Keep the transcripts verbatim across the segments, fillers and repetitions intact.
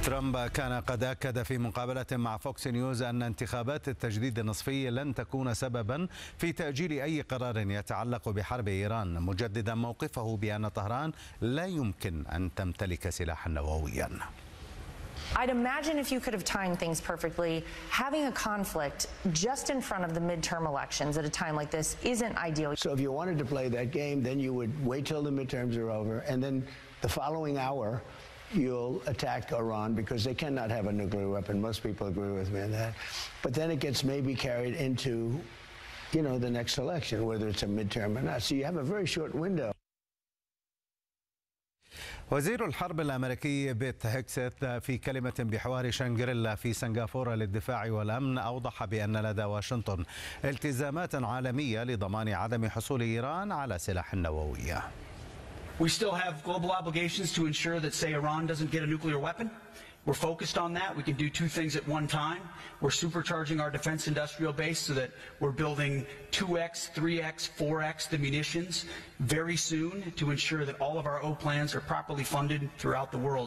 ترامب كان قد أكد في مقابلة مع فوكس نيوز أن انتخابات التجديد النصفي لن تكون سببا في تأجيل أي قرار يتعلق بحرب إيران، مجددا موقفه بأن طهران لا يمكن أن تمتلك سلاحا نوويا. I'd imagine if you could have timed things perfectly, having a conflict just in front of the midterm elections at a time like this isn't ideal. So if you wanted to play that game, then you would wait till the midterms are over, and then the following hour, you'll attack Iran because they cannot have a nuclear weapon. Most people agree with me on that. But then it gets maybe carried into, you know, the next election, whether it's a midterm or not. So you have a very short window. وزير الحرب الأمريكي بيت هيكسيت في كلمة بحوار شانغريلا في سنغافورة للدفاع والأمن أوضح بأن لدى واشنطن التزامات عالمية لضمان عدم حصول إيران على سلاح نووي. We still have global obligations to ensure that, say, Iran doesn't get a nuclear weapon. We're focused on that. We can do two things at one time. We're supercharging our defense industrial base so that we're building two X, three X, four X the munitions very soon to ensure that all of our O plans are properly funded throughout the world.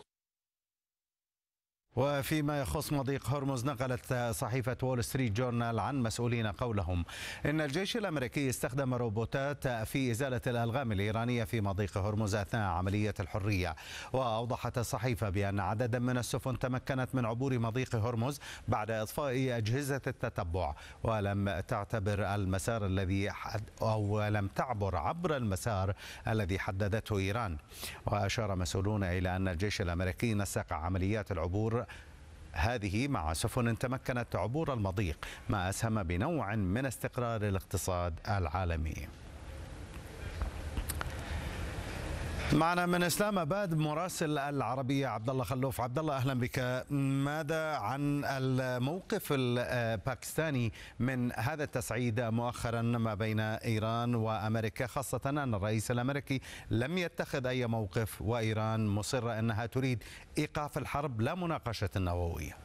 وفيما يخص مضيق هرمز، نقلت صحيفة وول ستريت جورنال عن مسؤولين قولهم إن الجيش الأمريكي استخدم روبوتات في إزالة الألغام الإيرانية في مضيق هرمز أثناء عملية الحرية. وأوضحت الصحيفة بأن عددا من السفن تمكنت من عبور مضيق هرمز بعد إطفاء أجهزة التتبع، ولم تعتبر المسار الذي حد أو لم تعبر عبر المسار الذي حددته إيران. وأشار مسؤولون إلى أن الجيش الأمريكي نسق عمليات العبور هذه مع سفن تمكنت عبور المضيق، ما أسهم بنوع من استقرار الاقتصاد العالمي. معنا من اسلام اباد مراسل العربيه عبد الله خلوف. عبد الله، اهلا بك. ماذا عن الموقف الباكستاني من هذا التصعيد مؤخرا ما بين ايران وامريكا، خاصه ان الرئيس الامريكي لم يتخذ اي موقف وايران مصره انها تريد ايقاف الحرب لا مناقشه النوويه؟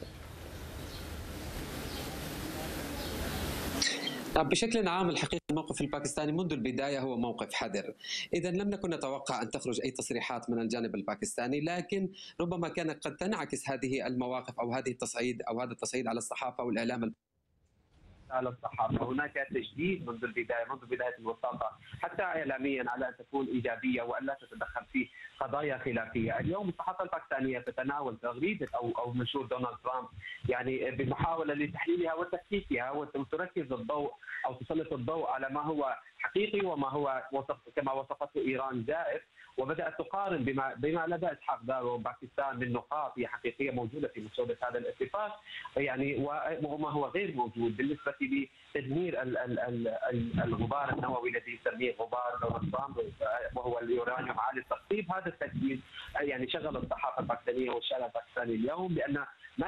بشكل عام الحقيقة الموقف الباكستاني منذ البداية هو موقف حذر. إذا لم نكن نتوقع أن تخرج أي تصريحات من الجانب الباكستاني، لكن ربما كانت قد تنعكس هذه المواقف أو هذه التصعيد أو هذا التصعيد على الصحافة والإعلام على الصحافة. هناك تجديد منذ البداية منذ بداية الوساطة حتى إعلاميا على أن تكون إيجابية وأن لا تتدخل في قضايا خلافية. اليوم الصحافة الباكستانية تتناول تغريدة أو أو منشور دونالد ترامب يعني بمحاولة لتحليلها وتفكيكها وتركز الضوء أو تسلط الضوء على ما هو حقيقي وما هو وصف كما وصفته إيران زائف، وبدأت تقارن بما بما لدى إسحاق دار وباكستان من نقاط هي حقيقية موجودة في مسودة هذا الاتفاق يعني وما هو غير موجود بالنسبة لتدمير الغبار النووي الذي يسميه غبار دونالد ترامب وهو اليورانيوم عالي التخصيب. هذا التجديد يعني شغل الصحافة الباكستانية والشارع الباكستاني اليوم، لأن